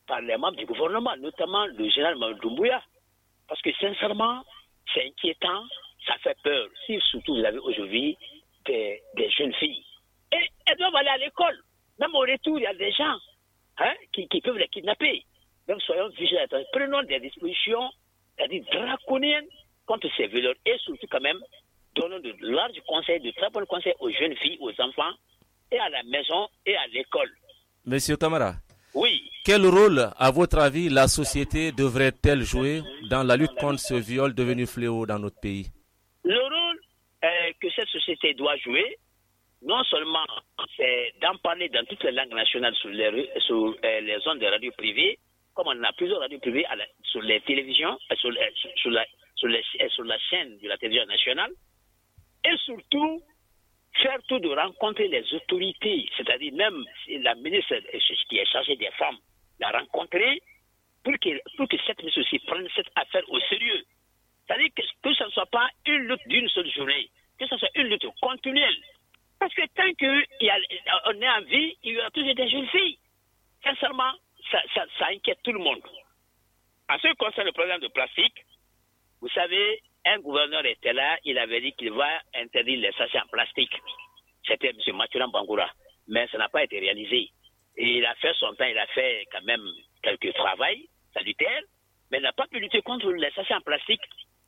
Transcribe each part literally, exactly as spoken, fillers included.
par les membres du gouvernement, notamment le général Mamadou Doumbouya. Parce que sincèrement, c'est inquiétant, ça fait peur. Si surtout vous avez aujourd'hui des, des jeunes filles, et elles doivent aller à l'école. Même au retour, il y a des gens hein, qui, qui peuvent les kidnapper. Donc soyons vigilants. Prenons des dispositions, c'est-à-dire draconiennes contre ces violeurs. Et surtout quand même, donnons de larges conseils, de très bons conseils aux jeunes filles, aux enfants, et à la maison et à l'école. Monsieur Camara. Oui. Quel rôle, à votre avis, la société devrait-elle jouer dans la lutte contre ce viol devenu fléau dans notre pays? Le rôle euh, que cette société doit jouer, non seulement c'est d'en parler dans toutes les langues nationales sur les, sur, euh, les zones de radio privées, comme on a plusieurs radios privées à la, sur les télévisions, euh, sur, euh, sur, sur, la, sur, les, euh, sur la chaîne de la télévision nationale, et surtout faire tout de rencontrer les autorités, c'est-à-dire même la ministre qui est chargée des femmes, la rencontrer pour que, pour que cette ministre aussi prenne cette affaire au sérieux. C'est-à-dire que, que ce ne soit pas une lutte d'une seule journée, que ce soit une lutte continuelle. Parce que tant qu'on est en vie, il y aura toujours des jeunes filles. Sincèrement, ça, ça, ça inquiète tout le monde. En ce qui concerne le problème de plastique, vous savez, un gouverneur était là, il avait dit qu'il va interdire les sachets en plastique. C'était M. Mathurin Bangoura. Mais ça n'a pas été réalisé. Et il a fait son temps, il a fait quand même quelques travaux salutaires, mais il n'a pas pu lutter contre les sachets en plastique.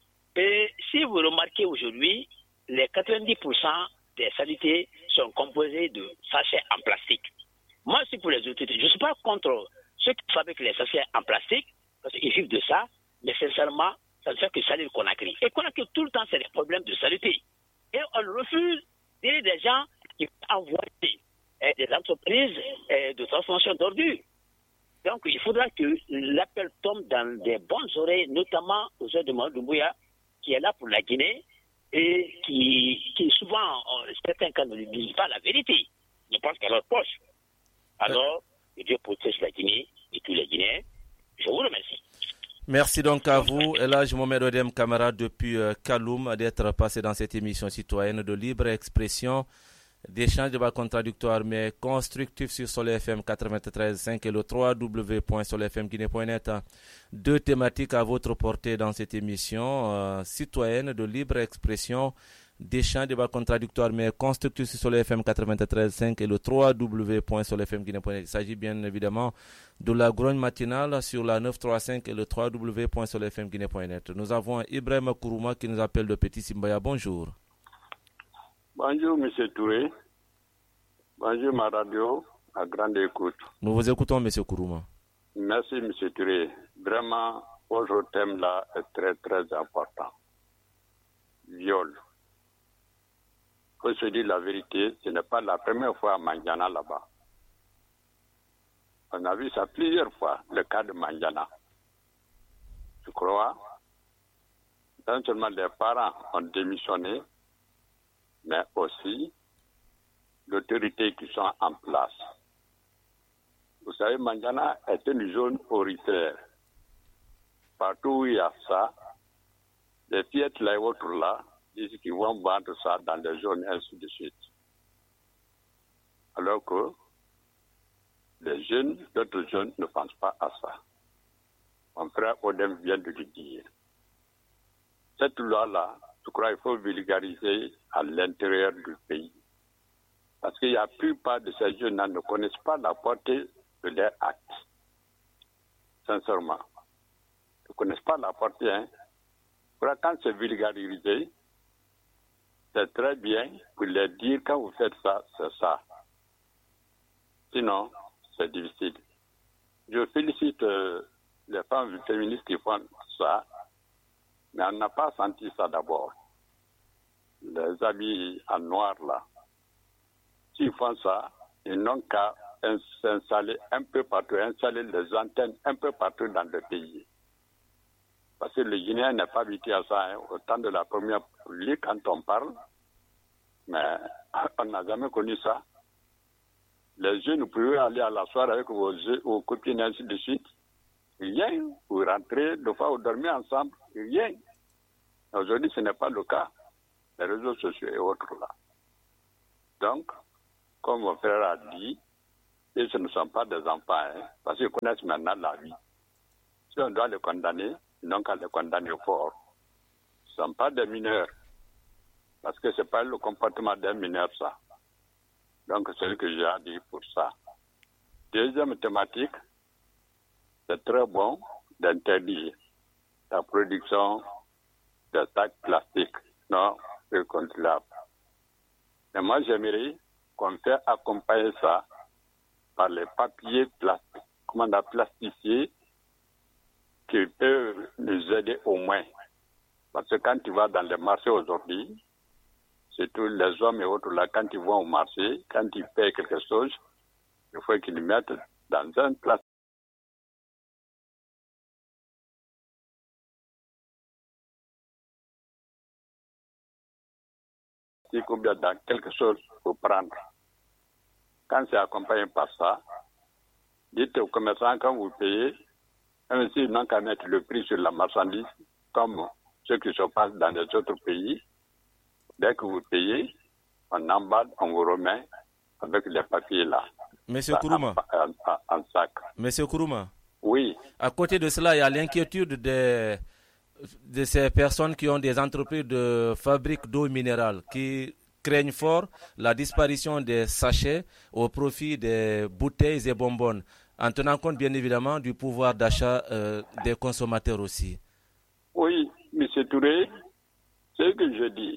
Et si vous remarquez aujourd'hui, les quatre-vingt-dix pour cent des saletés sont composés de sachets en plastique. Moi, c'est pour les autorités. Je ne suis pas contre ceux qui fabriquent les sachets en plastique, parce qu'ils vivent de ça, mais sincèrement, ça ne fait que salir Conakry. Et Conakry, tout le temps, c'est des problèmes de saleté. Et on refuse d'aider des gens qui envoient eh, des entreprises eh, de transformation d'ordures. Donc, il faudra que l'appel tombe dans des bonnes oreilles, notamment aux yeux de Mamadou Doumbouya, qui est là pour la Guinée et qui, qui souvent, en certains cas, ne lui disent pas la vérité. Ils pensent qu'à leur poche. Alors, que Dieu protège la Guinée et tous les Guinéens. Je vous remercie. Merci donc à vous, Elhadj Mohamed Odem Camara depuis euh, Kaloum, d'être passé dans cette émission citoyenne de libre expression, d'échange de bas contradictoires mais constructifs sur Soleil F M quatre-vingt-treize virgule cinq et le w w w point soleil f m guinée point net. Deux thématiques à votre portée dans cette émission euh, citoyenne de libre expression, d'échange de bas contradictoires mais constructifs sur Soleil F M quatre-vingt-treize virgule cinq et le w w w point soleil f m guinée point net. Il s'agit bien évidemment de la grogne matinale sur la neuf cent trente-cinq et le w w w point soleil f m guinée point net. Nous avons Ibrahim Kourouma qui nous appelle de Petit Simbaya. Bonjour. Bonjour, M. Touré. Bonjour, ma radio, à grande écoute. Nous vous écoutons, M. Kourouma. Merci, M. Touré. Vraiment, votre thème-là est très, très important. Viol. Il faut se dire la vérité, ce n'est pas la première fois à Mandiana là-bas. On a vu ça plusieurs fois, le cas de Mandiana. Je crois, non seulement les parents ont démissionné, mais aussi l'autorité qui sont en place. Vous savez, Mandiana est une zone aurifère. Partout où il y a ça, les fillettes là et autres là, disent qu'ils vont vendre ça dans des zones ainsi de suite. Alors que les jeunes, d'autres jeunes ne pensent pas à ça. Mon frère Odem vient de le dire. Cette loi-là, je crois qu'il faut vulgariser à l'intérieur du pays. Parce qu'il y a la plupart de ces jeunes-là ne connaissent pas la portée de leurs actes. Sincèrement. Ils ne connaissent pas la portée. Hein. Quand c'est vulgarisé, c'est très bien pour les dire quand vous faites ça, c'est ça. Sinon, c'est difficile. Je félicite euh, les femmes féministes qui font ça, mais on n'a pas senti ça d'abord. Les habits en noir là, s'ils font ça, ils n'ont qu'à s'installer un peu partout, installer les antennes un peu partout dans le pays. Parce que le Guinéen n'est pas habitué à ça. Hein. Au temps de la première République, quand on parle, mais on n'a jamais connu ça. Les jeunes, vous pouvez aller à la soirée avec vos, vos copines, ainsi de suite. Rien. Vous rentrez, deux fois, vous dormez ensemble. Rien. Aujourd'hui, ce n'est pas le cas. Les réseaux sociaux et autres là. Donc, comme mon frère a dit, et ce ne sont pas des enfants, hein, parce qu'ils connaissent maintenant la vie. Si on doit les condamner, ils n'ont qu'à les condamner fort. Ce ne sont pas des mineurs, parce que ce n'est pas le comportement d'un mineur, ça. Donc, c'est ce que j'ai à dire pour ça. Deuxième thématique, c'est très bon d'interdire la production de sacs plastiques non recontrôlables. Mais moi, j'aimerais qu'on fait accompagner ça par les papiers plastiques, comment on a plastifiés, qui peuvent nous aider au moins. Parce que quand tu vas dans les marchés aujourd'hui, surtout les hommes et autres là, quand ils vont au marché, quand ils payent quelque chose, il faut qu'ils le mettent dans un plastique. Ou bien dans quelque chose pour prendre. Quand c'est accompagné par ça, dites aux commerçants quand vous payez, même s'ils n'ont qu'à mettre le prix sur la marchandise, comme ce qui se passe dans les autres pays, dès que vous payez, on emballe, on vous remet avec les papiers là. Monsieur Kourouma. En, en, en sac. Monsieur Kourouma. Oui. À côté de cela, il y a l'inquiétude des, de ces personnes qui ont des entreprises de fabrique d'eau minérale, qui craignent fort la disparition des sachets au profit des bouteilles et bonbonnes, en tenant compte bien évidemment du pouvoir d'achat euh, des consommateurs aussi. Oui, M. Touré, c'est ce que je dis.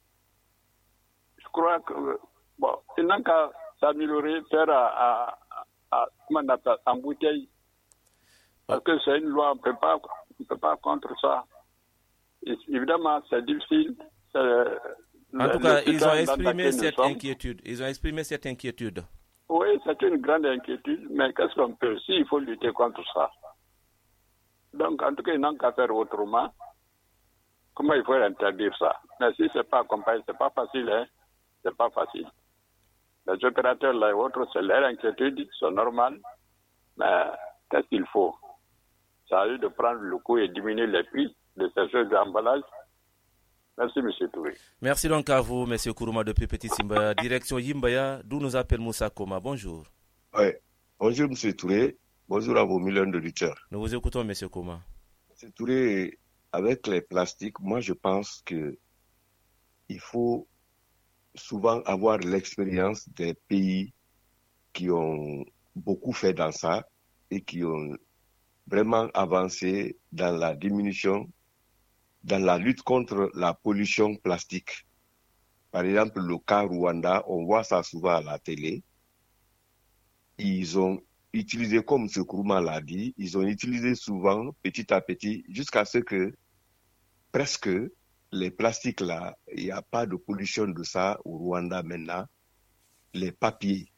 Je crois que, bon, il n'a qu'à s'améliorer, faire à, à, à, comment on appelle, en bouteille. Parce que c'est une loi, on ne peut pas, on peut pas contre ça. Et, évidemment, c'est difficile. C'est, en le, tout cas, le ils ont exprimé cette sommes. inquiétude. Ils ont exprimé cette inquiétude. Oui, c'est une grande inquiétude, mais qu'est-ce qu'on peut? Si, il faut lutter contre ça. Donc, en tout cas, ils n'ont qu'à faire autrement. Comment il faut interdire ça? Mais si ce n'est pas accompagné, ce n'est pas facile, hein? C'est pas facile. Les opérateurs, là et autres, c'est leur inquiétude, c'est normal. Mais qu'est-ce qu'il faut? Ça a eu de prendre le coup et diminuer les prix de ces choses d'emballage. Merci, M. Touré. Merci donc à vous, M. Kourouma, depuis Petit Simbaya. Direction Yimbaya, d'où nous appelle Moussa Koma. Bonjour. Oui. Bonjour, M. Touré. Bonjour à vos millions d'auditeurs. Nous vous écoutons, M. Koma. M. Touré, avec les plastiques, moi, je pense que il faut souvent avoir l'expérience des pays qui ont beaucoup fait dans ça et qui ont vraiment avancé dans la diminution, dans la lutte contre la pollution plastique. Par exemple, le cas Rwanda, on voit ça souvent à la télé. Ils ont utilisé, comme ce Kourouma l'a dit, ils ont utilisé souvent, petit à petit, jusqu'à ce que presque les plastiques là, il n'y a pas de pollution de ça au Rwanda maintenant. Les papiers,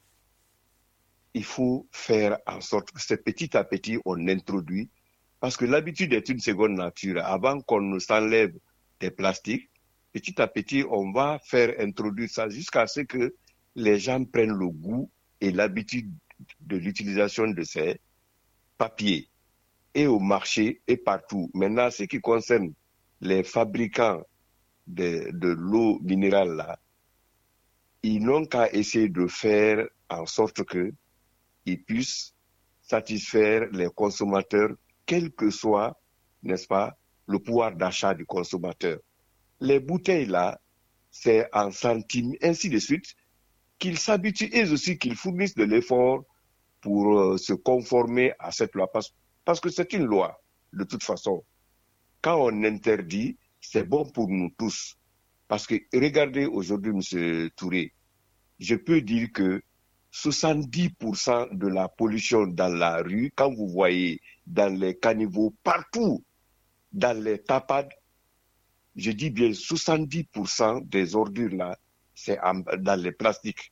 il faut faire en sorte que c'est petit à petit on introduit, parce que l'habitude est une seconde nature. Avant qu'on ne s'enlève des plastiques, petit à petit on va faire introduire ça jusqu'à ce que les gens prennent le goût et l'habitude de l'utilisation de ces papiers, et au marché et partout. Maintenant, ce qui concerne les fabricants de, de l'eau minérale, là, ils n'ont qu'à essayer de faire en sorte qu'ils puissent satisfaire les consommateurs, quel que soit, n'est-ce pas, le pouvoir d'achat du consommateur. Les bouteilles, là, c'est en centimes, ainsi de suite, qu'ils s'habituent et aussi qu'ils fournissent de l'effort pour euh, se conformer à cette loi. Parce, parce que c'est une loi, de toute façon. Quand on interdit, c'est bon pour nous tous. Parce que regardez aujourd'hui, M. Touré, je peux dire que soixante-dix pour cent de la pollution dans la rue, quand vous voyez dans les caniveaux, partout, dans les tapades, je dis bien soixante-dix pour cent des ordures là, c'est dans les plastiques.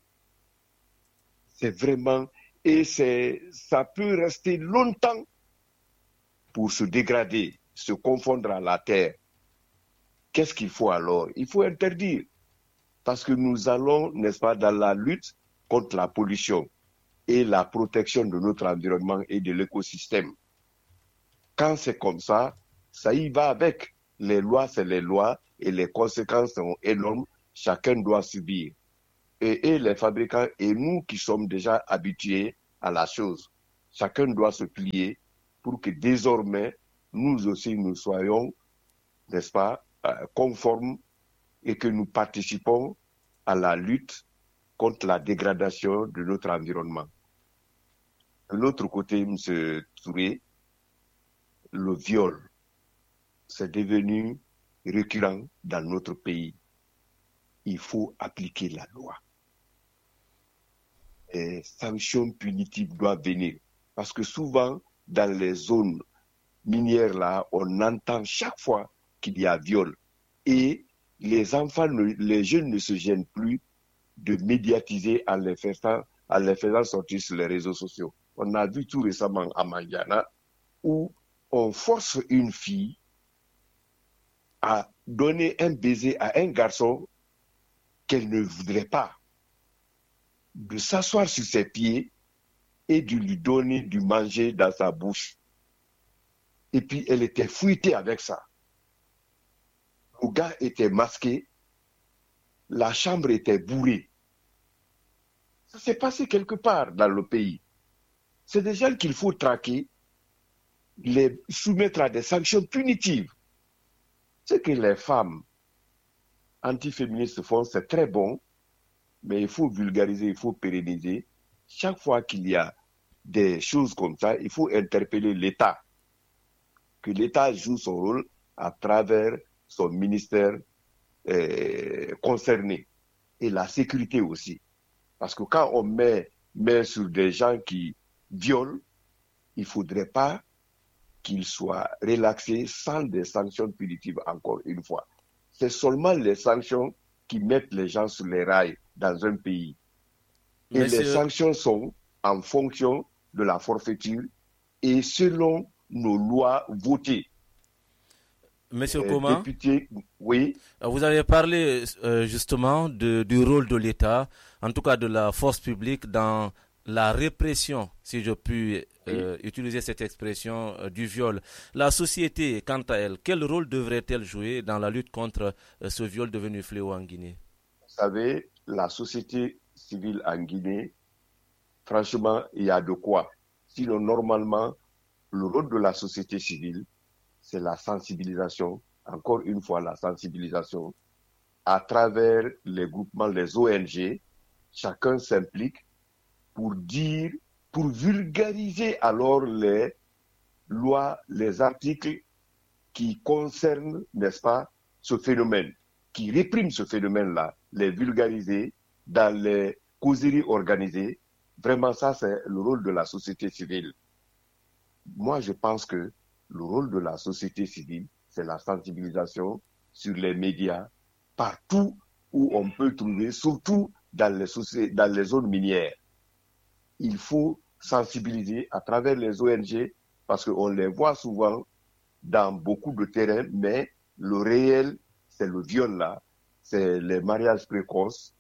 C'est vraiment, et c'est, ça peut rester longtemps pour se dégrader, se confondre à la terre. Qu'est-ce qu'il faut alors? Il faut interdire. Parce que nous allons, n'est-ce pas, dans la lutte contre la pollution et la protection de notre environnement et de l'écosystème. Quand c'est comme ça, ça y va avec. Les lois, c'est les lois et les conséquences sont énormes. Chacun doit subir. Et, et les fabricants et nous qui sommes déjà habitués à la chose. Chacun doit se plier pour que désormais, nous aussi, nous soyons, n'est-ce pas, euh, conformes et que nous participons à la lutte contre la dégradation de notre environnement. De l'autre côté, M. Touré, le viol, c'est devenu récurrent dans notre pays. Il faut appliquer la loi. Et sanctions punitives doivent venir. Parce que souvent, dans les zones minières, là, on entend chaque fois qu'il y a viol. Et les enfants, les jeunes ne se gênent plus de médiatiser en les faisant, en les faisant sortir sur les réseaux sociaux. On a vu tout récemment à Mandiana où on force une fille à donner un baiser à un garçon qu'elle ne voudrait pas, de s'asseoir sur ses pieds et de lui donner du manger dans sa bouche. Et puis elle était fouettée avec ça. Le gars était masqué, la chambre était bourrée. Ça s'est passé quelque part dans le pays. C'est des gens qu'il faut traquer, les soumettre à des sanctions punitives. Ce que les femmes antiféministes font, c'est très bon, mais il faut vulgariser, il faut pérenniser. Chaque fois qu'il y a des choses comme ça, il faut interpeller l'État. Que l'État joue son rôle à travers son ministère euh, concerné. Et la sécurité aussi. Parce que quand on met main sur des gens qui violent, il ne faudrait pas qu'ils soient relaxés sans des sanctions punitives, encore une fois. C'est seulement les sanctions qui mettent les gens sur les rails dans un pays. Et Monsieur... les sanctions sont en fonction de la forfaiture et selon nos lois votées. Monsieur Koma, député, oui. Vous avez parlé euh, justement de, du rôle de l'État, en tout cas de la force publique dans la répression, si je puis euh, oui. utiliser cette expression, euh, du viol. La société, quant à elle, quel rôle devrait-elle jouer dans la lutte contre euh, ce viol devenu fléau en Guinée? Vous savez, la société civile en Guinée, franchement, il y a de quoi. Sinon, normalement, le rôle de la société civile, c'est la sensibilisation, encore une fois la sensibilisation, à travers les groupements, les O N G, chacun s'implique pour dire, pour vulgariser alors les lois, les articles qui concernent, n'est-ce pas, ce phénomène, qui répriment ce phénomène-là, les vulgariser dans les causeries organisées. Vraiment, ça, c'est le rôle de la société civile. Moi, je pense que le rôle de la société civile, c'est la sensibilisation sur les médias, partout où on peut trouver, surtout dans les, sociétés, dans les zones minières. Il faut sensibiliser à travers les O N G, parce qu'on les voit souvent dans beaucoup de terrains, mais le réel, c'est le viol là, c'est les mariages précoces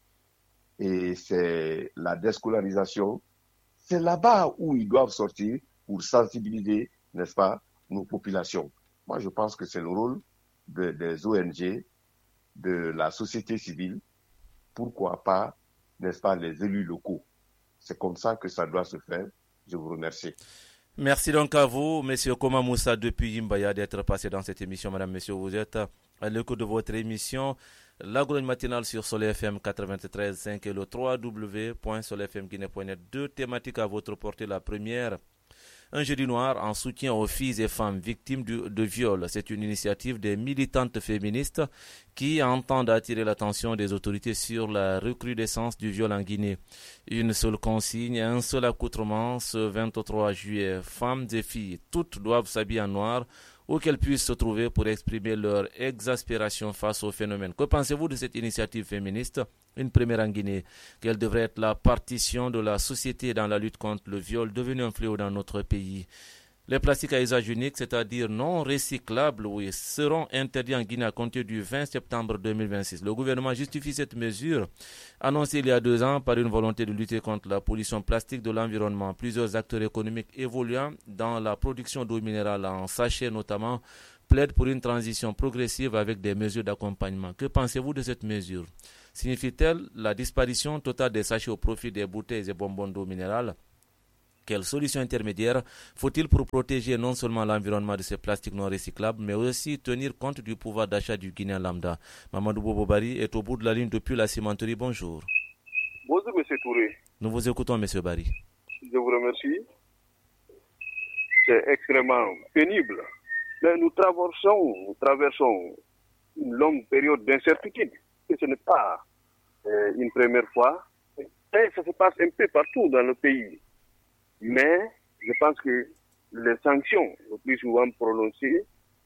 et c'est la déscolarisation. C'est là-bas où ils doivent sortir pour sensibiliser, n'est-ce pas, nos populations. Moi, je pense que c'est le rôle de, des O N G, de la société civile, pourquoi pas, n'est-ce pas, les élus locaux. C'est comme ça que ça doit se faire. Je vous remercie. Merci donc à vous, M. Koma Moussa, depuis Yimbaya, d'être passé dans cette émission. Madame, Monsieur, vous êtes à l'écoute de votre émission, la Grogne matinale sur Soleil F M quatre-vingt-treize virgule cinq et le w w w point soleil f m guinée point net. Deux thématiques à votre portée. La première, un jeudi noir en soutien aux filles et femmes victimes de, de viol. C'est une initiative des militantes féministes qui entendent attirer l'attention des autorités sur la recrudescence du viol en Guinée. Une seule consigne, un seul accoutrement ce vingt-trois juillet. Femmes et filles, toutes doivent s'habiller en noir où qu'elles puissent se trouver pour exprimer leur exaspération face au phénomène. Que pensez-vous de cette initiative féministe? Une première en Guinée, quelle devrait être la partition de la société dans la lutte contre le viol devenu un fléau dans notre pays? Les plastiques à usage unique, c'est-à-dire non recyclables, oui, seront interdits en Guinée à compter du vingt septembre deux mille vingt-six. Le gouvernement justifie cette mesure, annoncée il y a deux ans par une volonté de lutter contre la pollution plastique de l'environnement. Plusieurs acteurs économiques évoluant dans la production d'eau minérale en sachets notamment plaident pour une transition progressive avec des mesures d'accompagnement. Que pensez-vous de cette mesure? Signifie-t-elle la disparition totale des sachets au profit des bouteilles et bonbons d'eau minérale? Quelles solutions intermédiaires faut-il pour protéger non seulement l'environnement de ces plastiques non recyclables, mais aussi tenir compte du pouvoir d'achat du Guinéen lambda? Mamadou Bobo Bari est au bout de la ligne depuis la cimenterie. Bonjour. Bonjour, M. Touré. Nous vous écoutons, M. Bari. Je vous remercie. C'est extrêmement pénible. Mais nous traversons, nous traversons une longue période d'incertitude. Et ce n'est pas euh, une première fois. Et ça se passe un peu partout dans le pays. Mais je pense que les sanctions le plus souvent prononcées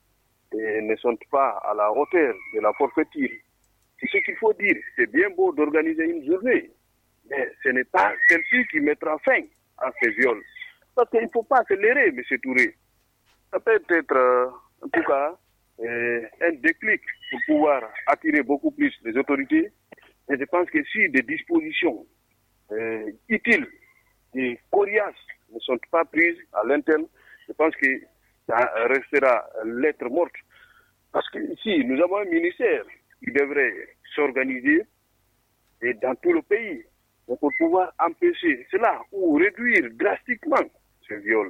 et ne sont pas à la hauteur de la forfaiture. C'est ce qu'il faut dire. C'est bien beau d'organiser une journée, mais ce n'est pas celle-ci qui mettra fin à ces viols. Parce qu'il ne faut pas se leurrer, M. Touré. Ça peut être, euh, en tout cas, euh, un déclic pour pouvoir attirer beaucoup plus les autorités. Et je pense que si des dispositions euh, utiles et coriaces ne sont pas prises à l'interne, je pense que ça restera lettre morte. Parce que ici, nous avons un ministère qui devrait s'organiser et dans tout le pays pour pouvoir empêcher cela ou réduire drastiquement ce viol.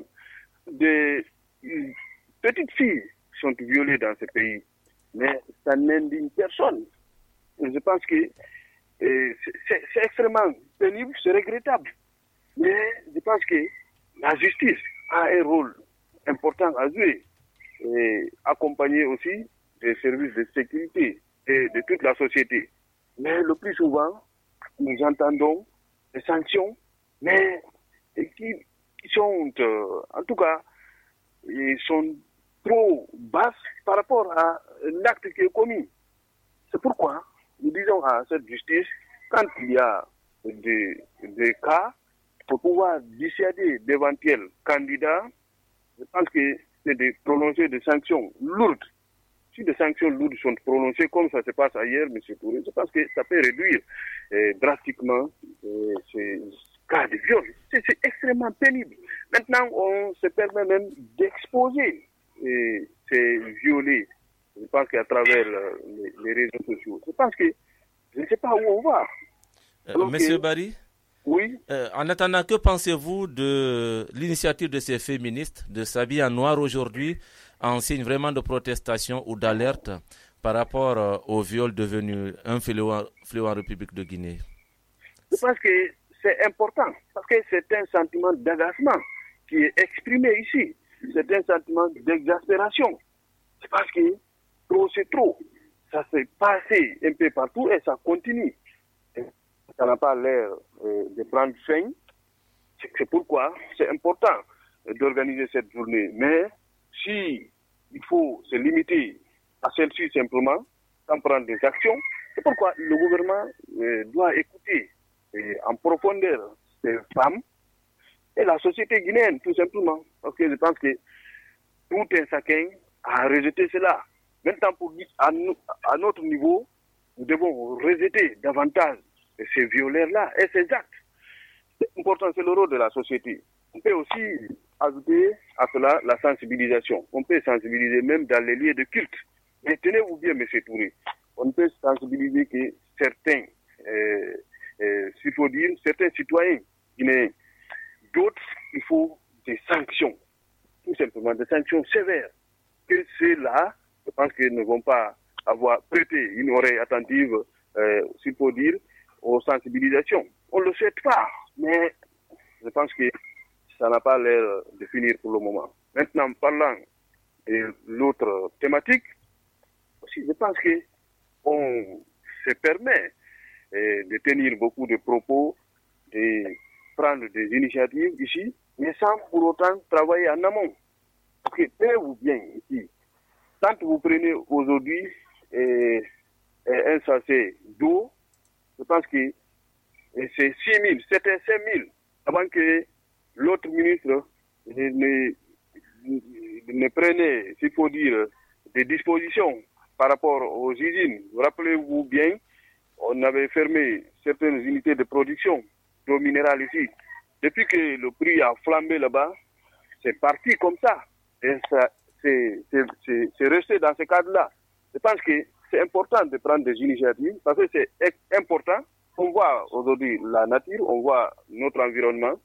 Des petites filles sont violées dans ce pays, mais ça n'indigne personne. Et je pense que euh, c'est, c'est extrêmement pénible, c'est regrettable. Mais je pense que la justice a un rôle important à jouer et accompagner aussi des services de sécurité et de toute la société. Mais le plus souvent, nous entendons des sanctions, mais qui, qui sont, euh, en tout cas, ils sont trop basses par rapport à l'acte qui est commis. C'est pourquoi nous disons à cette justice, quand il y a des, des cas, pour pouvoir dissuader d'éventuels candidats, je pense que c'est de prononcer des sanctions lourdes. Si des sanctions lourdes sont prononcées comme ça se passe ailleurs, M. Touré, je pense que ça peut réduire euh, drastiquement euh, ces cas de viol. C'est, c'est extrêmement pénible. Maintenant, on se permet même d'exposer euh, ces violés. Je pense qu'à travers euh, les, les réseaux sociaux. Je pense que je ne sais pas où on va. Euh, Monsieur Bari? Oui. Euh, en attendant, que pensez-vous de l'initiative de ces féministes de s'habiller en noir aujourd'hui en signe vraiment de protestation ou d'alerte par rapport euh, au viol devenu un fléau, fléau en République de Guinée? Je pense que c'est important parce que c'est un sentiment d'agacement qui est exprimé ici. C'est un sentiment d'exaspération. C'est parce que trop c'est trop. Ça s'est passé un peu partout et ça continue. Ça n'a pas l'air euh, de prendre fin. C'est, c'est pourquoi c'est important d'organiser cette journée. Mais si il faut se limiter à celle-ci simplement, sans prendre des actions, c'est pourquoi le gouvernement euh, doit écouter euh, en profondeur ces femmes et la société guinéenne, tout simplement. Parce que je pense que tout un chacun a rejeté cela. Maintenant, pour dire à, no- à notre niveau, nous devons rejeter davantage ces violeurs-là et ces actes. C'est important, c'est le rôle de la société. On peut aussi ajouter à cela la sensibilisation. On peut sensibiliser même dans les lieux de culte. Mais tenez-vous bien, M. Touré, on peut sensibiliser que certains, euh, euh, s'il faut dire, certains citoyens guinéens, d'autres, il faut des sanctions, tout simplement, des sanctions sévères. Que ceux-là, je pense qu'ils ne vont pas avoir prêté une oreille attentive, euh, s'il faut dire, aux sensibilisations. On ne le souhaite pas, mais je pense que ça n'a pas l'air de finir pour le moment. Maintenant, parlant de l'autre thématique, aussi, je pense qu'on se permet eh, de tenir beaucoup de propos, de prendre des initiatives ici, mais sans pour autant travailler en amont. Parce que tenez-vous bien ici, quand vous prenez aujourd'hui eh, eh, un sachet d'eau, je pense que c'est six mille, c'était cinq mille, avant que l'autre ministre ne, ne prenait, s'il faut dire, des dispositions par rapport aux usines. Rappelez-vous bien, on avait fermé certaines unités de production d'eau minérale ici. Depuis que le prix a flambé là-bas, c'est parti comme ça. Et ça, c'est, c'est, c'est, c'est resté dans ce cadre-là. Je pense que c'est important de prendre des initiatives parce que c'est important. On voit aujourd'hui la nature, on voit notre environnement.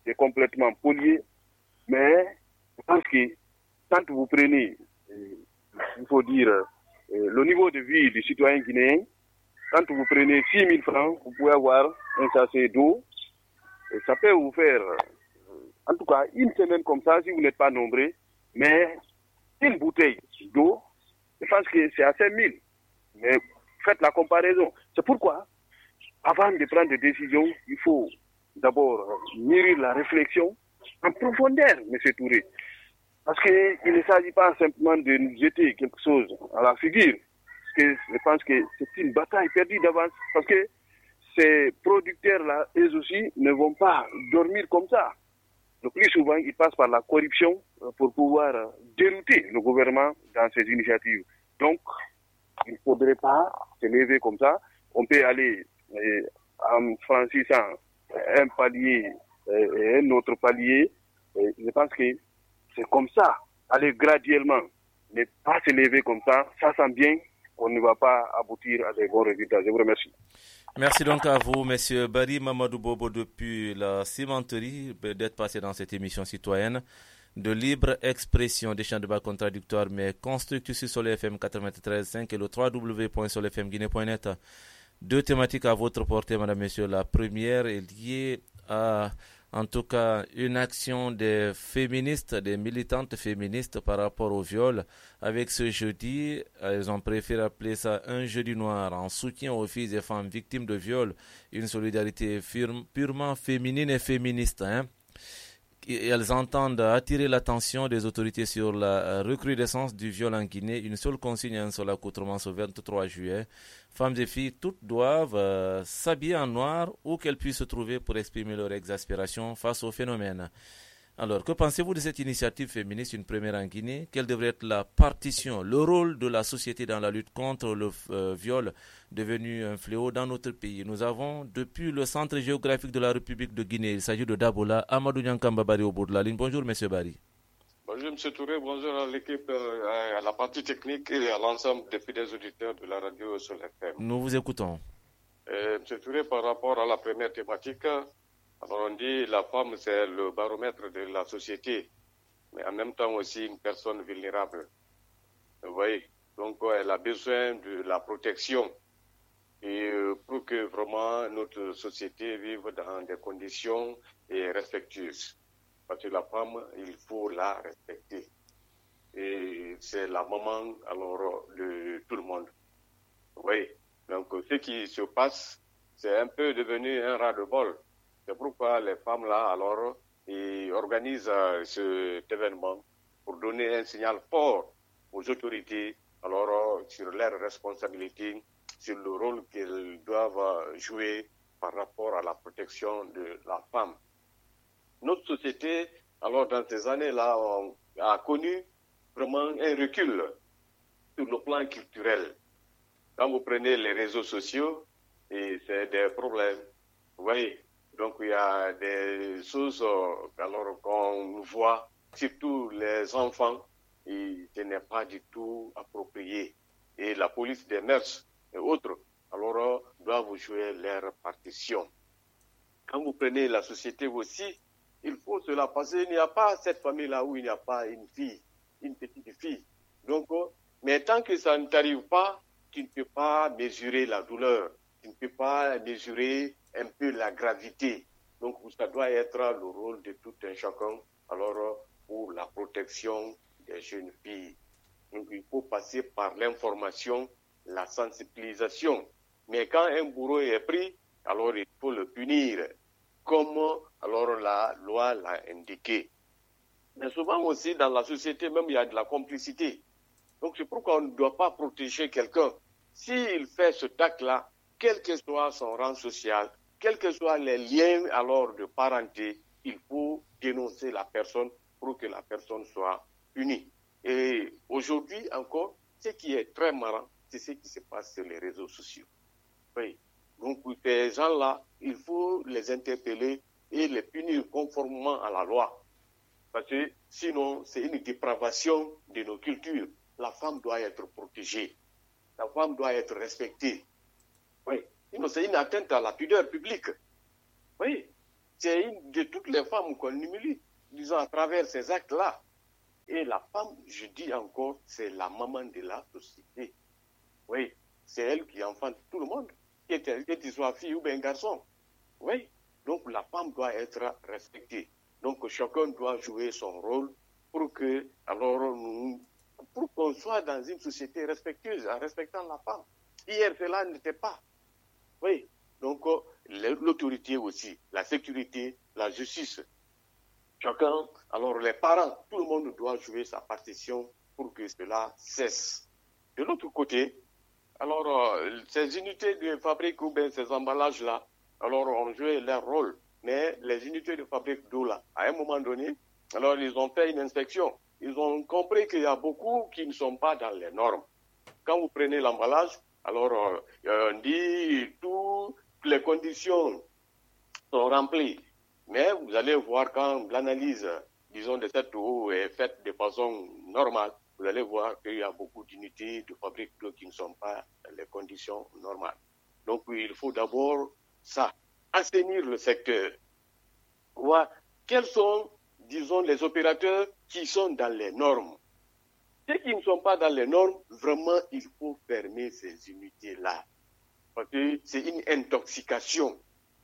c'est complètement pollué. Mais je pense que quand vous prenez, euh, il faut dire, euh, le niveau de vie du citoyen guinéen, quand vous prenez six mille francs, vous pouvez avoir un sachet d'eau. Et ça peut vous faire, euh, en tout cas, une semaine comme ça, si vous n'êtes pas nombreux. Mais une bouteille d'eau, je pense que c'est à cinq mille. Mais faites la comparaison. C'est pourquoi, avant de prendre des décisions, il faut d'abord mûrir la réflexion en profondeur, M. Touré. Parce qu'il ne s'agit pas simplement de nous jeter quelque chose à la figure. Parce que je pense que c'est une bataille perdue d'avance. Parce que ces producteurs-là, eux aussi, ne vont pas dormir comme ça. Le plus souvent, ils passent par la corruption pour pouvoir dérouter le gouvernement dans ses initiatives. Donc, il ne faudrait pas se lever comme ça. On peut aller euh, en franchissant un palier euh, et un autre palier. Et je pense que c'est comme ça, aller graduellement, ne pas se lever comme ça. Ça sent bien qu'on ne va pas aboutir à des bons résultats. Je vous remercie. Merci donc à vous, Monsieur Barry Mamadou Bobo, depuis la cimenterie, d'être passé dans cette émission citoyenne de libre expression, des champs de bas contradictoires, mais constructifs sur Soleil F M quatre-vingt-treize virgule cinq et le w w w point soleil f m guinée point net. Deux thématiques à votre portée, Madame, Messieurs. La première est liée à, en tout cas, une action des féministes, des militantes féministes par rapport au viol. Avec ce jeudi, elles ont préféré appeler ça un jeudi noir en soutien aux filles et femmes victimes de viol. Une solidarité firme, purement féminine et féministe, hein. Et elles entendent attirer l'attention des autorités sur la recrudescence du viol en Guinée. Une seule consigne, un seul accoutrement ce vingt-trois juillet. Femmes et filles, toutes doivent euh, s'habiller en noir où qu'elles puissent se trouver pour exprimer leur exaspération face au phénomène. Alors, que pensez-vous de cette initiative féministe, une première en Guinée? Quelle devrait être la partition, le rôle de la société dans la lutte contre le euh, viol devenu un fléau dans notre pays? Nous avons, depuis le centre géographique de la République de Guinée, il s'agit de Dabola, Amadou Nyankamba Bari au bout de la ligne. Bonjour, M. Bari. Bonjour, M. Touré. Bonjour à l'équipe, à la partie technique et à l'ensemble des fidèles auditeurs de la radio sur F M. Nous vous écoutons. Euh, M. Touré, par rapport à la première thématique, alors on dit la femme c'est le baromètre de la société, mais en même temps aussi une personne vulnérable. Vous voyez, donc elle a besoin de la protection et euh, pour que vraiment notre société vive dans des conditions et respectueuses. Parce que la femme, il faut la respecter. Et c'est la maman alors de tout le monde. Vous voyez, donc ce qui se passe, c'est un peu devenu un ras-de-bol. C'est pourquoi les femmes là, alors, ils organisent euh, cet événement pour donner un signal fort aux autorités, alors, euh, sur leurs responsabilités, sur le rôle qu'elles doivent jouer par rapport à la protection de la femme. Notre société, alors, dans ces années-là, a connu vraiment un recul sur le plan culturel. Quand vous prenez les réseaux sociaux, et c'est des problèmes, vous voyez. Donc, il y a des choses alors qu'on voit, surtout les enfants, et ce n'est pas du tout approprié. Et la police des mœurs et autres, alors, doivent jouer leur partition. Quand vous prenez la société aussi, il faut se la passer. Il n'y a pas cette famille-là où il n'y a pas une fille, une petite fille. Donc, mais tant que ça ne t'arrive pas, tu ne peux pas mesurer la douleur. Tu ne peux pas mesurer un peu la gravité. Donc, ça doit être le rôle de tout un chacun, alors, pour la protection des jeunes filles. Donc, il faut passer par l'information, la sensibilisation. Mais quand un bourreau est pris, alors il faut le punir, comme alors la loi l'a indiqué. Mais souvent aussi, dans la société, même, il y a de la complicité. Donc, c'est pourquoi on ne doit pas protéger quelqu'un. S'il fait ce acte-là, quel que soit son rang social, quels que soient les liens alors de parenté, il faut dénoncer la personne pour que la personne soit punie. Et aujourd'hui encore, ce qui est très marrant, c'est ce qui se passe sur les réseaux sociaux. Oui. Donc ces gens-là, il faut les interpeller et les punir conformément à la loi. Parce que sinon, c'est une dépravation de nos cultures. La femme doit être protégée. La femme doit être respectée. Oui. Sinon, c'est une atteinte à la pudeur publique. Oui. c'est une de toutes les femmes qu'on humilie, disons, à travers ces actes-là. Et la femme, je dis encore, c'est la maman de la société. Oui, c'est elle qui enfante tout le monde, que tu sois fille ou bien garçon. Oui, donc la femme doit être respectée. Donc chacun doit jouer son rôle pour que, alors, pour qu'on soit dans une société respectueuse, en respectant la femme. Hier, cela n'était pas. Oui, donc l'autorité aussi, la sécurité, la justice. Chacun, alors les parents, tout le monde doit jouer sa partition pour que cela cesse. De l'autre côté, alors euh, ces unités de fabrique ou bien ces emballages-là, alors ont joué leur rôle. Mais les unités de fabrique d'eau là, à un moment donné, alors ils ont fait une inspection. Ils ont compris qu'il y a beaucoup qui ne sont pas dans les normes. Quand vous prenez l'emballage, alors euh, on dit toutes les conditions sont remplies. Mais vous allez voir quand l'analyse, disons, de cette eau est faite de façon normale, vous allez voir qu'il y a beaucoup d'unités de fabrique d'eau qui ne sont pas dans les conditions normales. Donc il faut d'abord ça, assainir le secteur. Voir quels sont, disons, les opérateurs qui sont dans les normes. Ceux qui ne sont pas dans les normes, vraiment, il faut fermer ces unités-là. Parce que c'est une intoxication.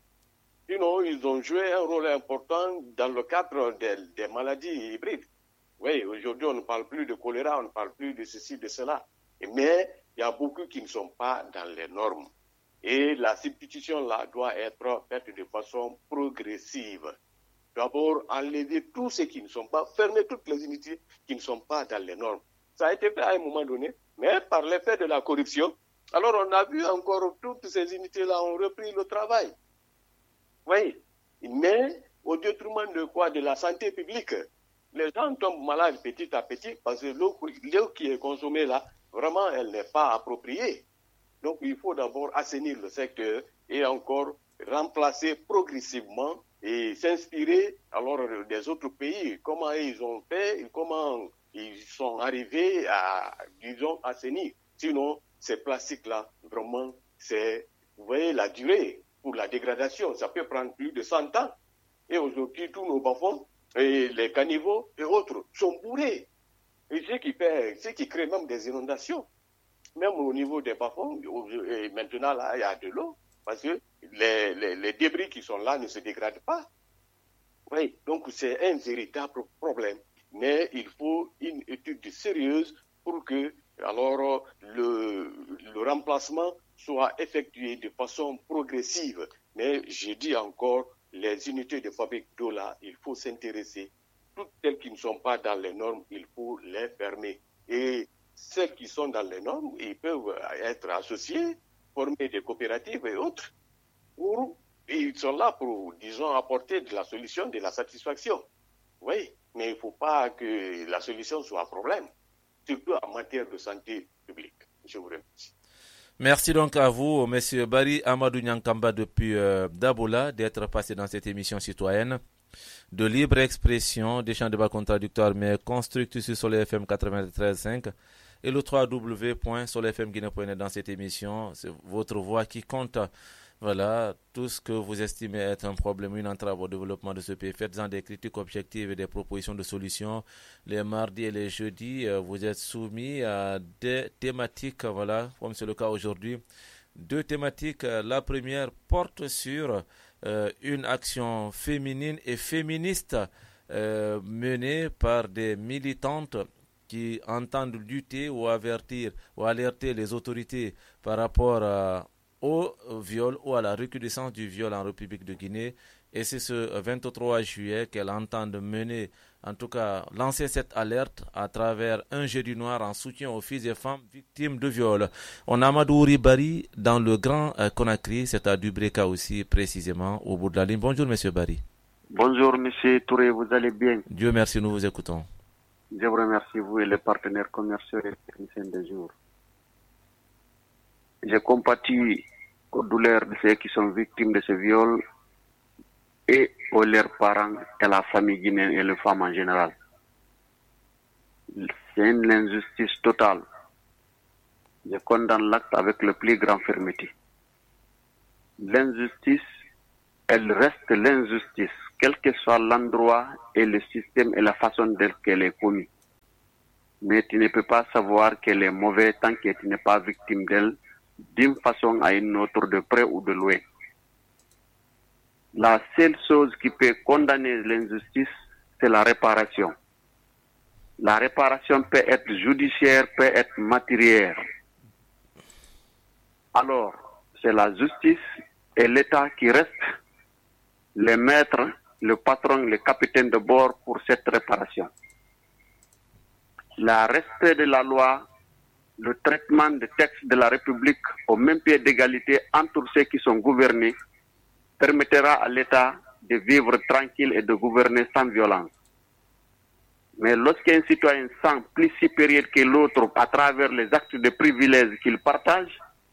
Sinon, ils ont joué un rôle important dans le cadre des, des maladies hybrides. Oui, aujourd'hui, on ne parle plus de choléra, on ne parle plus de ceci, de cela. Mais il y a beaucoup qui ne sont pas dans les normes. Et la substitution-là doit être faite de façon progressive. D'abord, enlever tous ceux qui ne sont pas, fermer toutes les unités qui ne sont pas dans les normes. Ça a été fait à un moment donné, mais par l'effet de la corruption, alors on a vu encore toutes ces unités-là ont repris le travail. Oui, mais au détriment de quoi? De la santé publique. Les gens tombent malades petit à petit parce que l'eau qui est consommée là, vraiment, elle n'est pas appropriée. Donc, il faut d'abord assainir le secteur et encore remplacer progressivement et s'inspirer alors des autres pays. Comment ils ont fait, comment ils sont arrivés à, disons, assainir. Sinon, ces plastiques-là, vraiment, c'est, vous voyez, la durée pour la dégradation, ça peut prendre plus de cent ans. Et aujourd'hui, tous nos bas-fonds, et les caniveaux et autres sont bourrés. Et ce qui fait, ce qui crée même des inondations. Même au niveau des bas-fonds, et maintenant là, il y a de l'eau, parce que les, les, les débris qui sont là ne se dégradent pas. Oui, donc c'est un véritable problème. Mais il faut une étude sérieuse pour que alors le, le remplacement soit effectué de façon progressive. Mais je dis encore, les unités de fabrique d'eau là, il faut s'intéresser. Toutes celles qui ne sont pas dans les normes, il faut les fermer. Et celles qui sont dans les normes, ils peuvent être associés, former des coopératives et autres. Pour, et ils sont là pour, disons, apporter de la solution, de la satisfaction. Oui, mais il ne faut pas que la solution soit un problème, surtout en matière de santé publique. Je vous remercie. Merci donc à vous, M. Barry Amadou Nyankamba depuis euh, Dabola, d'être passé dans cette émission citoyenne de libre expression, des champs de débat contradictoires mais constructifs sur Soleil F M quatre-vingt-treize virgule cinq et le w w w point soleil f m guinée point net. Dans cette émission, c'est votre voix qui compte. Voilà, tout ce que vous estimez être un problème, une entrave au développement de ce pays, faites-en des critiques objectives et des propositions de solutions. Les mardis et les jeudis, vous êtes soumis à des thématiques, voilà, comme c'est le cas aujourd'hui. Deux thématiques. La première porte sur euh, une action féminine et féministe euh, menée par des militantes qui entendent lutter ou avertir ou alerter les autorités par rapport à au viol ou à la recrudescence du viol en République de Guinée. Et c'est ce vingt-trois juillet qu'elle entend mener, en tout cas lancer cette alerte à travers un jeudi noir en soutien aux filles et femmes victimes de viol. On a Amadou Barry dans le Grand Conakry, c'est à Dubreka aussi précisément, au bout de la ligne. Bonjour Monsieur Barry. Bonjour Monsieur Touré, vous allez bien? Dieu merci, nous vous écoutons. Je vous remercie, vous et les partenaires commerciaux et les techniciens de jour. Je compatis aux douleurs de ceux qui sont victimes de ce viol et aux leurs parents et la famille guinéenne et les femmes en général. C'est une injustice totale. Je condamne l'acte avec le plus grand fermeté. L'injustice elle reste l'injustice, quel que soit l'endroit et le système et la façon dont elle est commise. Mais tu ne peux pas savoir qu'elle est mauvaise tant que tu n'es pas victime d'elle, d'une façon à une autre, de près ou de loin. La seule chose qui peut condamner l'injustice, c'est la réparation. La réparation peut être judiciaire, peut être matérielle. Alors, c'est la justice et l'État qui restent les maîtres, le patron, le capitaine de bord pour cette réparation. Le respect de la loi, le traitement des textes de la République au même pied d'égalité entre ceux qui sont gouvernés permettra à l'État de vivre tranquille et de gouverner sans violence. Mais lorsqu'un citoyen sent plus supérieur que l'autre à travers les actes de privilège qu'il partage,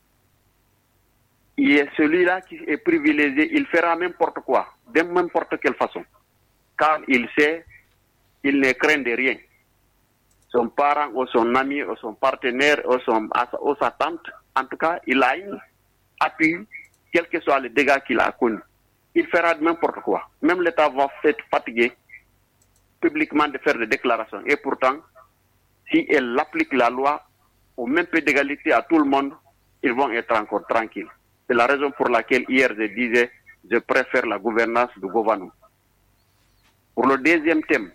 et celui-là qui est privilégié, il fera n'importe quoi, de n'importe quelle façon, car il sait qu'il ne craint de rien. Son parent ou son ami ou son partenaire ou, son, ou sa tante, en tout cas, il a une appui, quels que soient les dégâts qu'il a connus. Il fera n'importe quoi. Même l'État va être fatigué publiquement de faire des déclarations. Et pourtant, si elle applique la loi au même peu d'égalité à tout le monde, ils vont être encore tranquilles. C'est la raison pour laquelle hier je disais, je préfère la gouvernance du gouvernement. Pour le deuxième thème,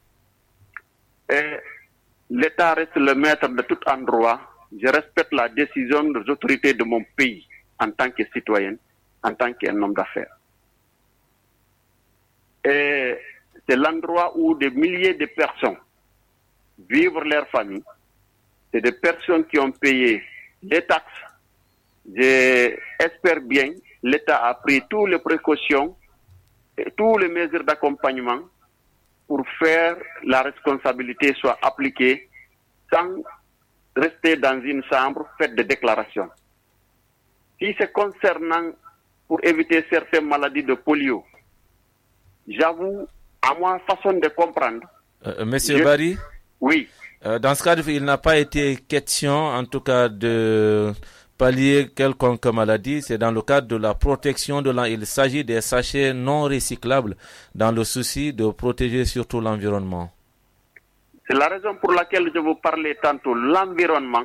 euh, l'État reste le maître de tout endroit. Je respecte la décision des autorités de mon pays en tant que citoyen, en tant qu'un homme d'affaires. Et c'est l'endroit où des milliers de personnes vivent leur famille. C'est des personnes qui ont payé des taxes. J'espère bien l'État a pris toutes les précautions et toutes les mesures d'accompagnement pour faire la responsabilité soit appliquée sans rester dans une chambre, faire des déclarations. Si c'est concernant pour éviter certaines maladies de polio, j'avoue, à ma façon de comprendre. Euh, Monsieur je... Barry? Oui. Euh, dans ce cas, il n'a pas été question, en tout cas, de pallier quelconque maladie. C'est dans le cadre de la protection de l'environnement. Il s'agit des sachets non recyclables dans le souci de protéger surtout l'environnement. C'est la raison pour laquelle je vous parlais tantôt l'environnement.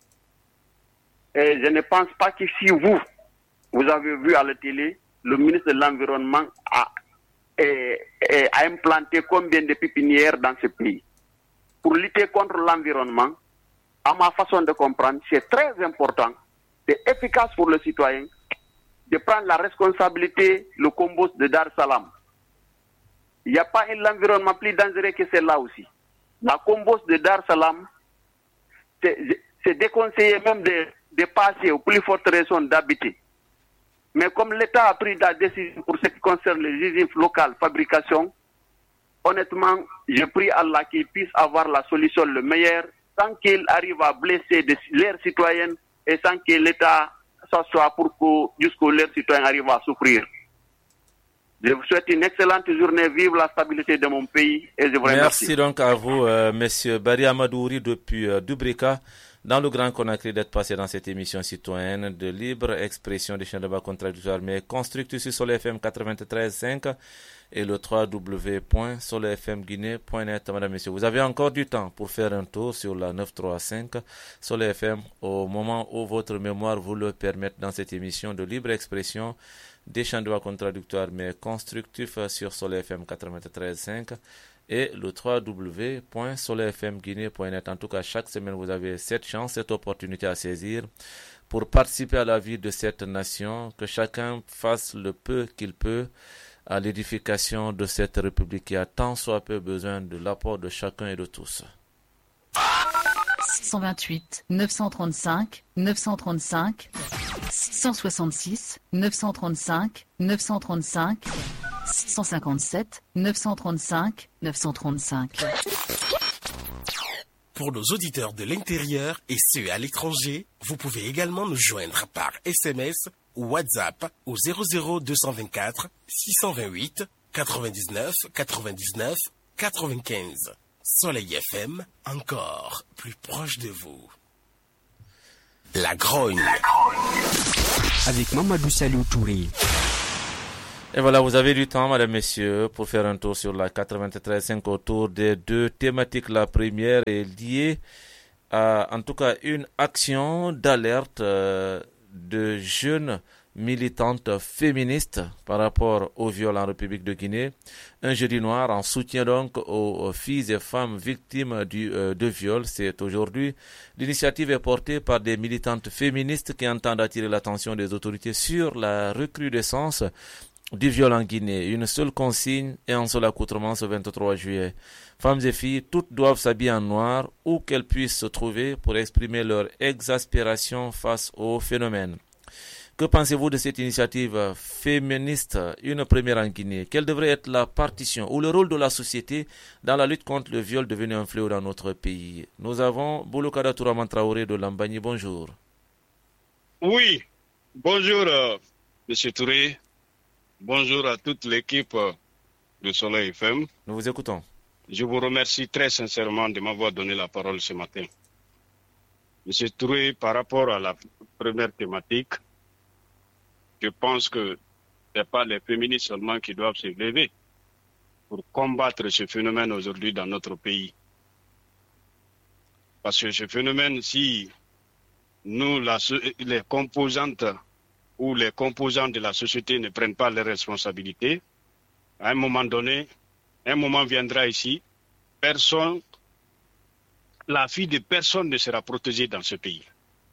Et je ne pense pas que si vous, vous avez vu à la télé, le ministre de l'Environnement a, et, et a implanté combien de pépinières dans ce pays. Pour lutter contre l'environnement, à ma façon de comprendre, c'est très important, c'est efficace pour le citoyen de prendre la responsabilité, le compost de Dar Salam. Il n'y a pas un environnement plus dangereux que celle-là aussi. La compost de Dar Salam, c'est déconseillé même de, de passer aux plus fortes raisons d'habiter. Mais comme l'État a pris la décision pour ce qui concerne les usines locales, fabrication, honnêtement, je prie Allah qu'il puisse avoir la solution le meilleur sans qu'il arrive à blesser des, leurs citoyens et sans que l'État s'assoie pour que jusqu'où leurs citoyens arrivent à souffrir. Je vous souhaite une excellente journée. Vive la stabilité de mon pays et je vous remercie. Merci donc à vous, euh, Monsieur Barry Amadouri depuis euh, Dubrika, dans le Grand Conakry, d'être passé dans cette émission citoyenne de libre expression des chaînes de bas contradictoires mais constructive sur Soleil F M quatre-vingt-treize virgule cinq et le w w w point soleil f m guinée point net. Madame, Messieurs, vous avez encore du temps pour faire un tour sur la neuf cent trente-cinq Soleil F M au moment où votre mémoire vous le permette dans cette émission de libre expression des champs de bas contradictoires mais constructifs sur Soleil F M quatre-vingt-treize virgule cinq et le w w w point soleil f m guinée point net. En tout cas, chaque semaine, vous avez cette chance, cette opportunité à saisir pour participer à la vie de cette nation, que chacun fasse le peu qu'il peut à l'édification de cette République qui a tant soit peu besoin de l'apport de chacun et de tous. cent vingt-huit, neuf cent trente-cinq, neuf cent trente-cinq, cent soixante-six, neuf cent trente-cinq, neuf cent trente-cinq, cent cinquante-sept, neuf cent trente-cinq, neuf cent trente-cinq. Pour nos auditeurs de l'intérieur et ceux à l'étranger, vous pouvez également nous joindre par S M S ou WhatsApp au zéro zéro deux cent vingt-quatre, six cent vingt-huit, quatre-vingt-dix-neuf, quatre-vingt-dix-neuf, quatre-vingt-quinze. Soleil F M, encore plus proche de vous. La grogne. Avec Mamadou Salou Touré. Et voilà, vous avez du temps, madame, messieurs, pour faire un tour sur la quatre-vingt-treize cinq autour des deux thématiques. La première est liée à, en tout cas, une action d'alerte euh, de jeunes militantes féministes par rapport au viol en République de Guinée. Un jeudi noir en soutien donc aux filles et femmes victimes du, euh, de viol. C'est aujourd'hui. L'initiative est portée par des militantes féministes qui entendent attirer l'attention des autorités sur la recrudescence du viol en Guinée. Une seule consigne et un seul accoutrement ce vingt-trois juillet. Femmes et filles, toutes doivent s'habiller en noir où qu'elles puissent se trouver pour exprimer leur exaspération face au phénomène. Que pensez-vous de cette initiative féministe, une première en Guinée? Quelle devrait être la partition ou le rôle de la société dans la lutte contre le viol devenu un fléau dans notre pays? Nous avons Bouloukada Touraman Traoré de Lambani. Bonjour. Oui, bonjour euh, M. Touré. Bonjour à toute l'équipe euh, de Soleil F M. Nous vous écoutons. Je vous remercie très sincèrement de m'avoir donné la parole ce matin. M. Touré, par rapport à la première thématique, je pense que ce n'est pas les féministes seulement qui doivent se lever pour combattre ce phénomène aujourd'hui dans notre pays. Parce que ce phénomène, si nous, la, les composantes ou les composants de la société ne prennent pas leurs responsabilités, à un moment donné, un moment viendra ici, personne, la fille de personne ne sera protégée dans ce pays.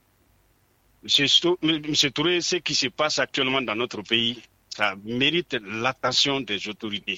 Monsieur Touré, ce qui se passe actuellement dans notre pays, ça mérite l'attention des autorités.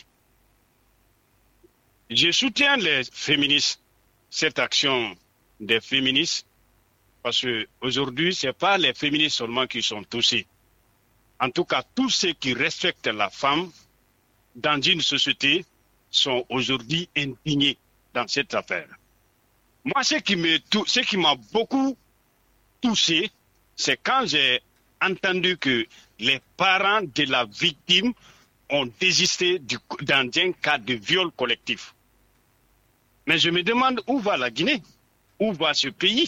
Je soutiens les féministes, cette action des féministes, parce qu'aujourd'hui, ce n'est pas les féministes seulement qui sont touchés. En tout cas, tous ceux qui respectent la femme dans une société sont aujourd'hui indignés dans cette affaire. Moi, ce qui me, ce qui m'a beaucoup touché, c'est quand j'ai entendu que les parents de la victime ont désisté du, dans un cas de viol collectif. Mais je me demande où va la Guinée? Où va ce pays?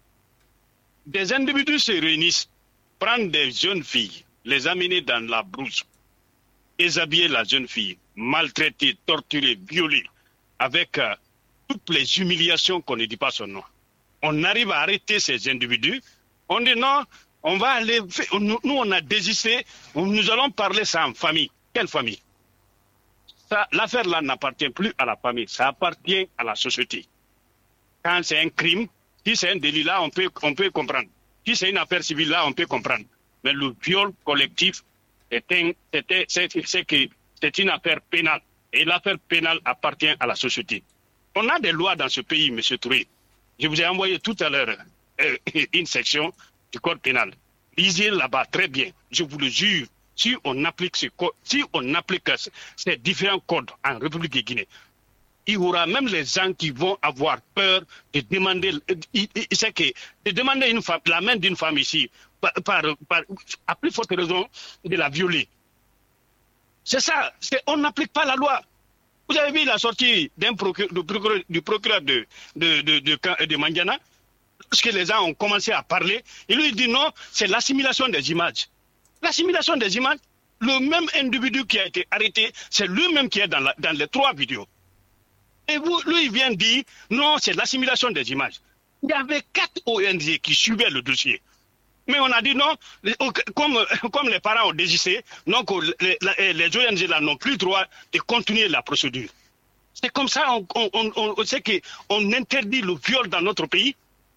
Des individus se réunissent, prennent des jeunes filles, les amener dans la brousse, déshabiller la jeune fille, maltraiter, torturer, violer, avec euh, toutes les humiliations qu'on ne dit pas son nom. On arrive à arrêter ces individus. On dit non, on va aller, nous on a désisté, nous allons parler ça en famille. Quelle famille? L'affaire là n'appartient plus à la famille, ça appartient à la société. Quand c'est un crime, si c'est un délit là, on peut, on peut comprendre. Si c'est une affaire civile là, on peut comprendre. Mais le viol collectif, c'est un, c'est que c'est une affaire pénale. Et l'affaire pénale appartient à la société. On a des lois dans ce pays, M. Touré. Je vous ai envoyé tout à l'heure euh, une section du code pénal. Lisez là-bas très bien. Je vous le jure, si on applique ce code, si on applique ces différents codes en République de Guinée, il y aura même les gens qui vont avoir peur de demander, c'est que de demander une femme, la main d'une femme ici, par, par, par, à plus forte raison de la violer. C'est ça, on n'applique pas la loi. Vous avez vu la sortie d'un procureur, du procureur, du procureur de, de, de, de, de Mandiana, lorsque les gens ont commencé à parler, il lui dit non, c'est l'assimilation des images. L'assimilation des images, le même individu qui a été arrêté, c'est lui-même qui est dans, la, dans les trois vidéos. Et vous, lui, il vient dire, non, c'est l'assimilation des images. Il y avait quatre O N G qui suivaient le dossier. Mais on a dit non, comme, comme les parents ont désisté, donc les, les O N G là n'ont plus le droit de continuer la procédure. C'est comme ça, on, on, on, on sait qu'on interdit le viol dans notre pays.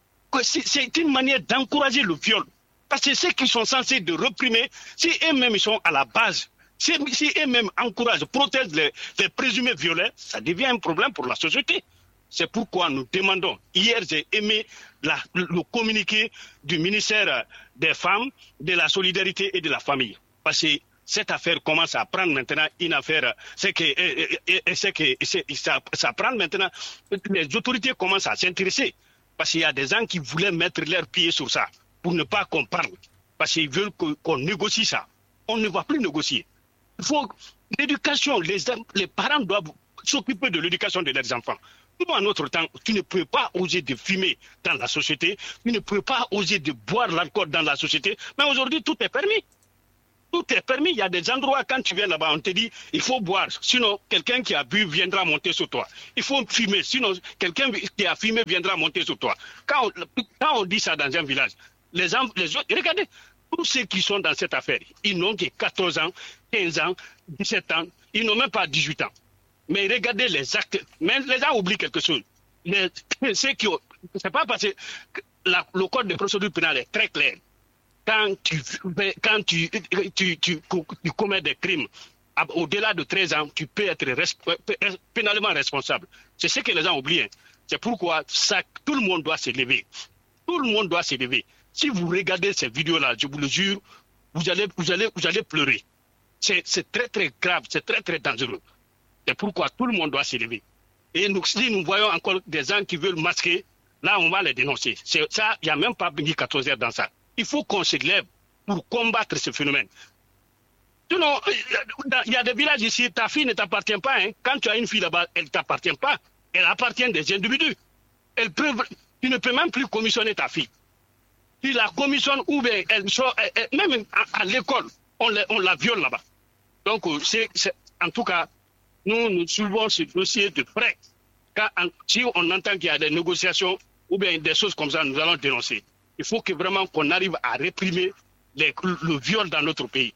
C'est une manière d'encourager le viol. Parce que ceux qui sont censés de réprimer, si eux-mêmes sont à la base, si, si eux-mêmes encouragent, protègent les, les présumés violents, ça devient un problème pour la société. C'est pourquoi nous demandons, hier j'ai aimé la, le, le communiqué du ministère des Femmes, de la Solidarité et de la Famille. Parce que cette affaire commence à prendre maintenant une affaire, c'est que, c'est que ça, ça prend maintenant, les autorités commencent à s'intéresser. Parce qu'il y a des gens qui voulaient mettre leurs pieds sur ça, pour ne pas qu'on parle. Parce qu'ils veulent qu'on négocie ça. On ne va plus négocier. Il faut l'éducation, les, les parents doivent s'occuper de l'éducation de leurs enfants. Nous, à notre temps, tu ne peux pas oser de fumer dans la société, tu ne peux pas oser de boire l'alcool dans la société, mais aujourd'hui, tout est permis. Tout est permis. Il y a des endroits, quand tu viens là-bas, on te dit, il faut boire. Sinon, quelqu'un qui a bu viendra monter sur toi. Il faut fumer. Sinon, quelqu'un qui a fumé viendra monter sur toi. Quand on, quand on dit ça dans un village, les, les autres, regardez, tous ceux qui sont dans cette affaire, ils n'ont que quatorze ans, quinze ans, dix-sept ans. Ils n'ont même pas dix-huit ans. Mais regardez les actes. Mais les gens oublient quelque chose. Les, ceux qui ont, c'est pas parce que la, le code de procédure pénale est très clair. Quand tu, quand tu, tu, tu, tu, tu commets des crimes au-delà de treize ans, tu peux être res, pénalement responsable. C'est ce que les gens oublient. C'est pourquoi ça, tout le monde doit se lever. Tout le monde doit se lever. Si vous regardez ces vidéos-là, je vous le jure, vous allez, vous allez, vous allez pleurer. C'est, c'est très, très grave, c'est très, très dangereux. C'est pourquoi tout le monde doit se lever. Et nous, si nous voyons encore des gens qui veulent masquer, là, on va les dénoncer. C'est, ça, il n'y a même pas mille quatorze heures dans ça. Il faut qu'on se lève pour combattre ce phénomène. Sinon, il y a des villages ici, ta fille ne t'appartient pas. Hein. Quand tu as une fille là-bas, elle ne t'appartient pas. Elle appartient des individus. Elle peut, tu ne peux même plus commissionner ta fille. Tu la commissionnes ou bien elle sort, elle, même à, à l'école, on, on la viole là-bas. Donc, c'est, c'est, en tout cas, nous, nous soulevons ce dossier de près. Quand, si on entend qu'il y a des négociations ou bien des choses comme ça, nous allons dénoncer. Il faut que vraiment qu'on arrive à réprimer les, le viol dans notre pays.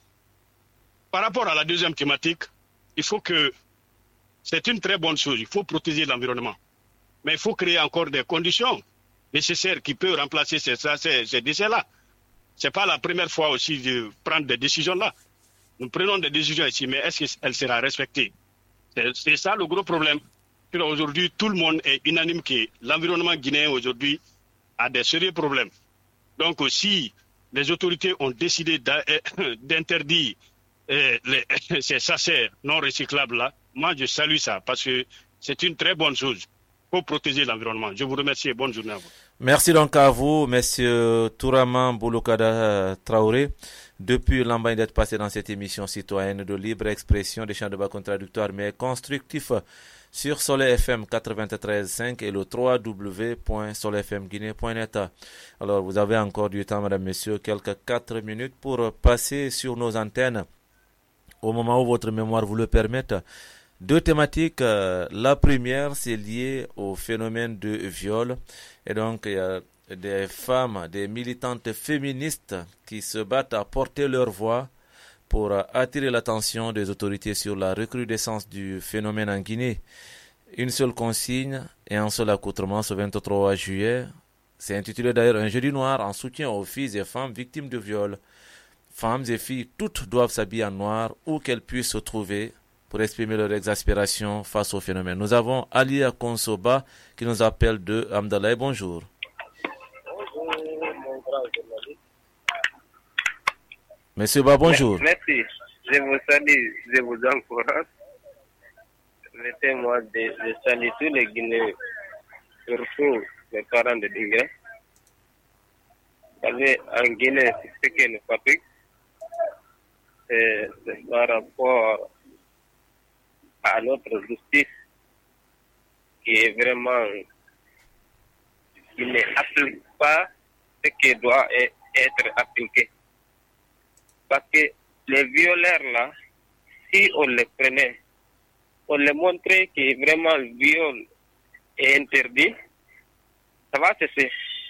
Par rapport à la deuxième thématique, il faut que c'est une très bonne chose. Il faut protéger l'environnement. Mais il faut créer encore des conditions nécessaires qui peuvent remplacer ces, ces, ces décès-là. Ce n'est pas la première fois aussi de prendre des décisions-là. Nous prenons des décisions ici, mais est-ce qu'elle sera respectée? C'est, c'est ça le gros problème. Aujourd'hui, tout le monde est unanime que l'environnement guinéen aujourd'hui a des sérieux problèmes. Donc, si les autorités ont décidé d'interdire euh, les, ces sachets non recyclables-là, moi, je salue ça parce que c'est une très bonne chose pour protéger l'environnement. Je vous remercie et bonne journée à vous. Merci donc à vous, Monsieur Touraman Bouloukada Traoré. Depuis l'ambaye d'être passé dans cette émission citoyenne de libre expression, des champs de bas contradictoires mais constructifs sur Soleil F M quatre-vingt-treize virgule cinq et le w w w point soleil f m guinée point net. Alors, vous avez encore du temps, mesdames, messieurs, quelques quatre minutes pour passer sur nos antennes au moment où votre mémoire vous le permette. Deux thématiques. La première, c'est lié au phénomène de viol. Et donc, il y a des femmes, des militantes féministes qui se battent à porter leur voix pour attirer l'attention des autorités sur la recrudescence du phénomène en Guinée. Une seule consigne et un seul accoutrement ce vingt-trois juillet. C'est intitulé d'ailleurs un jeudi noir en soutien aux filles et femmes victimes de viol. Femmes et filles, toutes doivent s'habiller en noir où qu'elles puissent se trouver pour exprimer leur exaspération face au phénomène. Nous avons Alia Konsoba qui nous appelle de Amdalaï. Bonjour. Bonjour, mon grand journaliste. Monsieur Ba, bonjour. Merci. Je vous salue, je vous encourage. Permettez-moi de, de saluer tous les Guinéens, surtout les parents de Dingué. Vous savez, en Guinée, c'est ce qui nous fatigue. C'est, c'est par rapport à notre justice qui est vraiment, qui n'applique pas ce qui doit être appliqué. Parce que les violeurs là, si on les prenait, on les montrait que vraiment le viol est interdit, ça va cesser.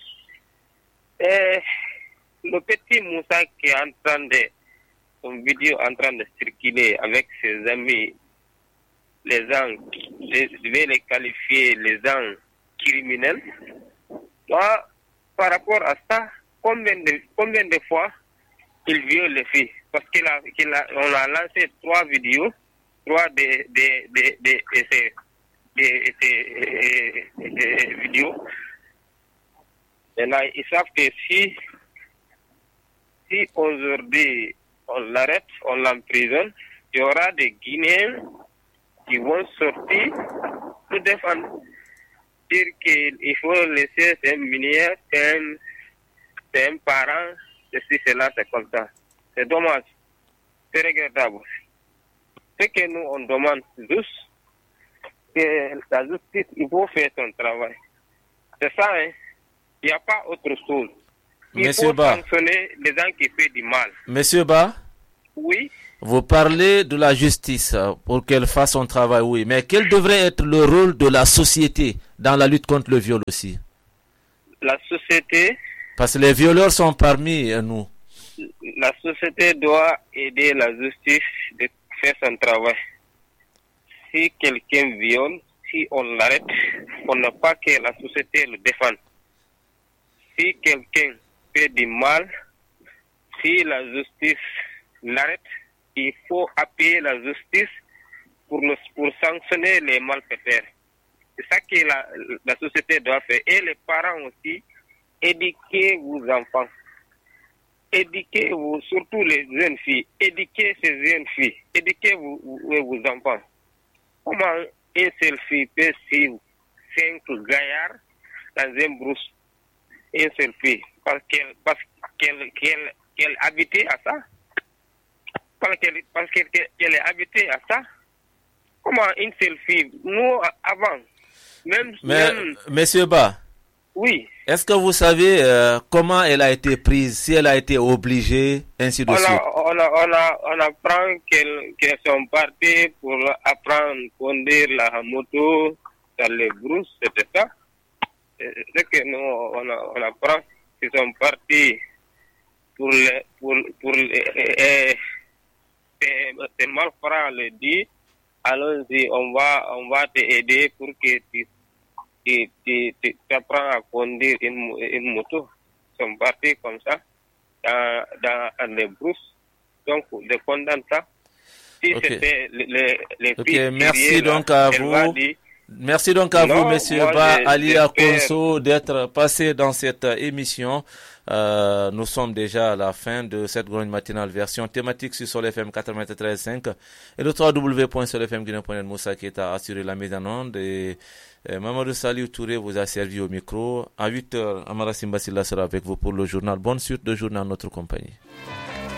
Et le petit Moussa qui est en train de, son vidéo en train de circuler avec ses amis, les gens, je vais les qualifier les gens criminels. Moi, par rapport à ça, combien de, combien de fois il viole les filles? Parce qu'il a, qu'il a, on a lancé trois vidéos, trois des de, de, de, de, ces, de, de, de, de vidéos. Et là, ils savent que si, si aujourd'hui on l'arrête, on l'emprisonne, il y aura des Guinéens qui vont sortir pour défendre. Dire qu'il faut laisser un minière, c'est un, c'est un parent, ceci, cela, c'est comme ça. C'est dommage. C'est regrettable. Ce que nous, on demande juste, que la justice, il faut faire son travail. C'est ça, hein. Il n'y a pas autre chose. Il Monsieur faut Ba. sanctionner les gens qui font du mal. Monsieur Ba, Oui. Vous parlez de la justice pour qu'elle fasse son travail, oui. Mais quel devrait être le rôle de la société dans la lutte contre le viol aussi? La société... Parce que les violeurs sont parmi nous. La société doit aider la justice de faire son travail. Si quelqu'un viole, si on l'arrête, on n'a pas que la société le défende. Si quelqu'un fait du mal, si la justice l'arrête, il faut appuyer la justice pour, le, pour sanctionner les malfaiteurs. C'est ça que la, la société doit faire. Et les parents aussi, éduquez vos enfants. Éduquez vous, surtout les jeunes filles. Éduquez ces jeunes filles. Éduquez vos, vos enfants. Comment une seule fille peut suivre cinq gaillards dans une brousse? Une seule fille. Parce qu'elle parce qu'elle, qu'elle, qu'elle habitait à ça. Parce qu'elle, parce qu'elle, qu'elle est habitée à ça. Comment une seule fille? Nous, avant, même... Mais, même Monsieur Ba, oui. Est-ce que vous savez euh, comment elle a été prise, si elle a été obligée, ainsi de on suite? a, on, a, on, a, on apprend qu'elles, qu'elles sont parties pour apprendre à conduire la moto dans les brousses, c'était ça. C'est que nous, on, a, on apprend qu'ils sont partis pour les, pour, pour les, eh, eh, c'est malfrats le dit, allons-y, on va, on va t'aider pour que tu Tu, tu, tu apprends à conduire une, une moto. Ils sont partis comme ça dans, dans les brousses. Donc, je condamne ça. Si okay. c'était les, les okay. Merci donc à vous. Dire, Merci donc à non, vous, Monsieur Ba Ali Akonso, d'être passé dans cette émission. Euh, nous sommes déjà à la fin de cette grande matinale version thématique sur Sol F M quatre-vingt-treize virgule cinq et le w w w point sol f m guinée point net. Moussa qui a assuré la mise en onde et, et Mamadou Saliou Touré vous a servi au micro. À huit heures, Amara Simba Silla sera avec vous pour le journal. Bonne suite de journée en notre compagnie.